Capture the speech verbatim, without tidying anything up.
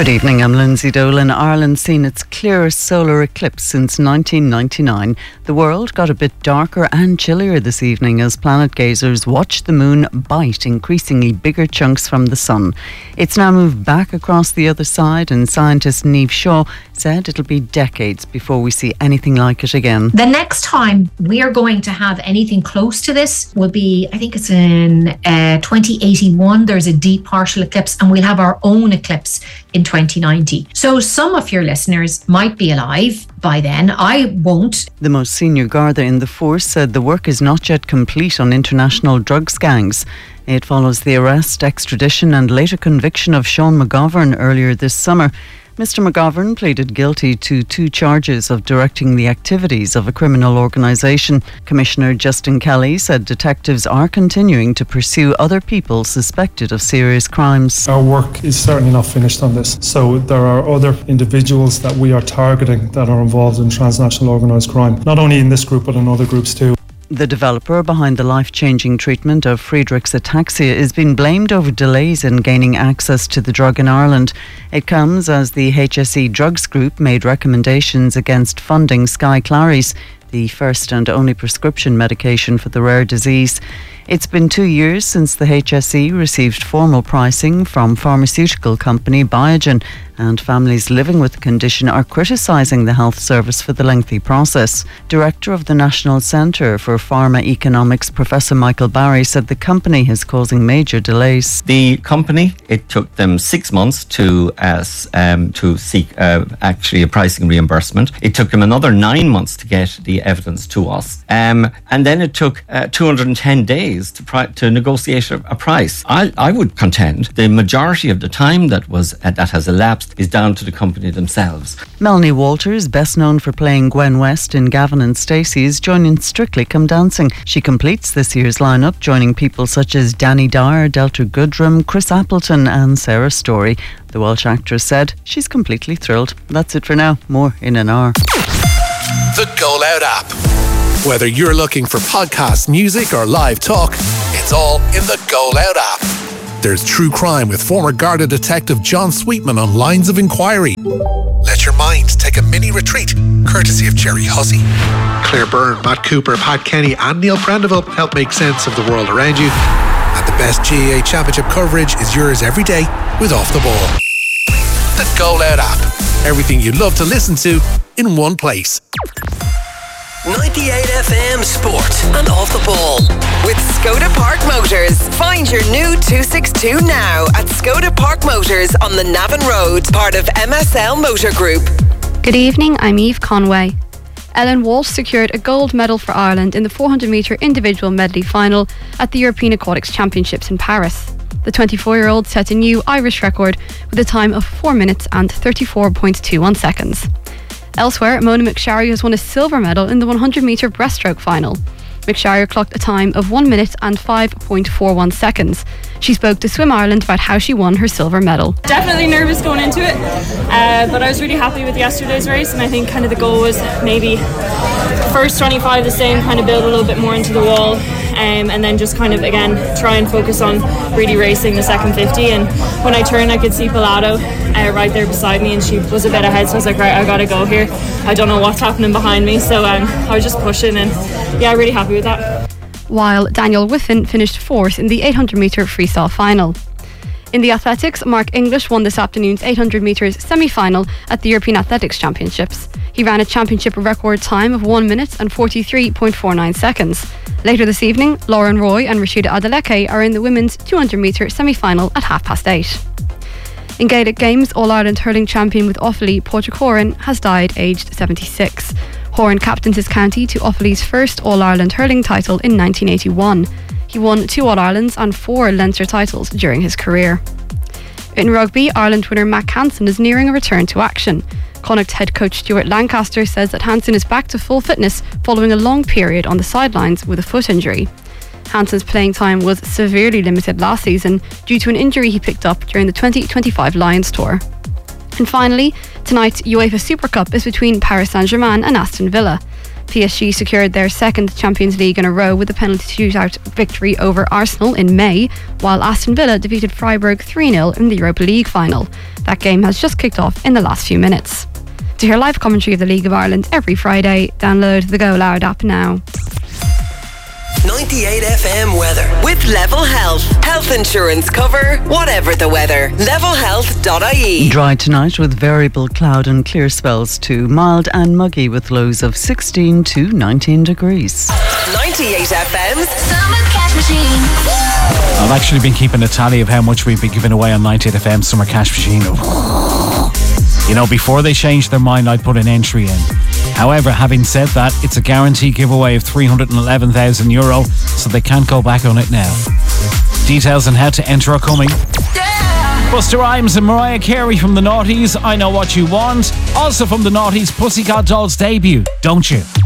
Good evening, I'm Lindsay Dolan. Ireland's seen its clearest solar eclipse since nineteen ninety-nine. The world got a bit darker and chillier this evening as planet gazers watched the moon bite increasingly bigger chunks from the sun. It's now moved back across the other side, and scientist Niamh Shaw said it'll be decades before we see anything like it again. The next time we are going to have anything close to this will be, I think it's in uh, twenty eighty-one. There's a deep partial eclipse, and we'll have our own eclipse in twenty ninety. So some of your listeners might be alive by then. I won't. The most senior Garda in the force said the work is not yet complete on international drugs gangs. It follows the arrest, extradition and later conviction of Sean McGovern earlier this summer. Mister McGovern pleaded guilty to two charges of directing the activities of a criminal organisation. Commissioner Justin Kelly said detectives are continuing to pursue other people suspected of serious crimes. Our work is certainly not finished on this. So there are other individuals that we are targeting that are involved in transnational organised crime, not only in this group but in other groups too. The developer behind the life-changing treatment of Friedreich's ataxia is being blamed over delays in gaining access to the drug in Ireland. It comes as the H S E Drugs Group made recommendations against funding Skyclarys, the first and only prescription medication for the rare disease. It's been two years since the H S E received formal pricing from pharmaceutical company Biogen, and families living with the condition are criticising the health service for the lengthy process. Director of the National Centre for Pharma Economics, Professor Michael Barry, said the company is causing major delays. The company, it took them six months to uh, um, to seek uh, actually a pricing reimbursement. It took them another nine months to get the evidence to us. Um, and then it took uh, two hundred ten days to pri- to negotiate a, a price. I, I would contend the majority of the time that was uh, that has elapsed is down to the company themselves. Melanie Walters, best known for playing Gwen West in Gavin and Stacey, is joining Strictly Come Dancing. She completes this year's lineup, joining people such as Danny Dyer, Delta Goodrem, Chris Appleton and Sarah Story. The Welsh actress said she's completely thrilled. That's it for now. More in an hour. The Go Loud app. Whether you're looking for podcasts, music or live talk, it's all in the Go Loud app. There's true crime with former Garda detective John Sweetman on Lines of Inquiry. Let your mind take a mini retreat, courtesy of Jerry Hussey. Claire Byrne, Matt Cooper, Pat Kenny and Neil Prendeville help make sense of the world around you. And the best G A A Championship coverage is yours every day with Off the Ball. The Go Loud app. Everything you love to listen to in one place. ninety-eight F M Sport and Off the Ball with Skoda Park Motors. Find your new two sixty-two now at Skoda Park Motors on the Navan Road, part of M S L Motor Group. Good evening, I'm Eve Conway. Ellen Walsh secured a gold medal for Ireland in the four hundred metre individual medley final at the European Aquatics Championships in Paris. The twenty-four-year-old set a new Irish record with a time of four minutes and thirty-four point two one seconds. Elsewhere, Mona McSharry has won a silver medal in the one hundred metre breaststroke final. McSharry clocked a time of one minute and five point four one seconds. She spoke to Swim Ireland about how she won her silver medal. Definitely nervous going into it, uh, but I was really happy with yesterday's race, and I think kind of the goal was maybe first twenty-five the same, kind of build a little bit more into the wall, um, and then just kind of again try and focus on really racing the second fifty. And when I turned, I could see Pilato uh, right there beside me, and she was a bit ahead, so I was like, right, I gotta go here. I don't know what's happening behind me, so um, I was just pushing, and yeah, really happy with that. While Daniel Whiffen finished fourth in the eight hundred metre freestyle final. In the athletics, Mark English won this afternoon's eight hundred metres semi-final at the European Athletics Championships. He ran a championship record time of one minute and forty-three point four nine seconds. Later this evening, Lauren Roy and Rashida Adeleke are in the women's two hundred metre semi-final at half past eight. In Gaelic Games, All-Ireland hurling champion with Offaly, Pádraig Horan, has died aged seventy-six. Horan captained his county to Offaly's first All-Ireland hurling title in nineteen eighty-one. He won two All-Irelands and four Leinster titles during his career. In rugby, Ireland winner Mac Hansen is nearing a return to action. Connacht head coach Stuart Lancaster says that Hansen is back to full fitness following a long period on the sidelines with a foot injury. Hansen's playing time was severely limited last season due to an injury he picked up during the twenty twenty-five Lions tour. And finally, tonight's UEFA Super Cup is between Paris Saint-Germain and Aston Villa. P S G secured their second Champions League in a row with a penalty shootout victory over Arsenal in May, while Aston Villa defeated Freiburg three nil in the Europa League final. That game has just kicked off in the last few minutes. To hear live commentary of the League of Ireland every Friday, download the Go Loud app now. ninety-eight F M weather with Level Health. Health insurance cover, whatever the weather. level health dot I E. Dry tonight with variable cloud and clear spells too. Mild and muggy with lows of sixteen to nineteen degrees. ninety-eight F M's Summer Cash Machine. I've actually been keeping a tally of how much we've been giving away on ninety-eight F M Summer Cash Machine. You know, before they changed their mind, I'd put an entry in. However, having said that, it's a guaranteed giveaway of three hundred eleven thousand euro, so they can't go back on it now. Details on how to enter are coming. Yeah. Busta Rhymes and Mariah Carey from the Naughties, I Know What You Want. Also from the Naughties, Pussycat Dolls debut, Don't You?